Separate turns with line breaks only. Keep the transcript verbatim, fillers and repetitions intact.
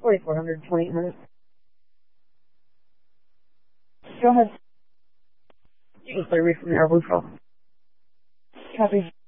forty-four hundred, twenty-eight minutes. Go ahead. You can play read from the air blue call. Copy.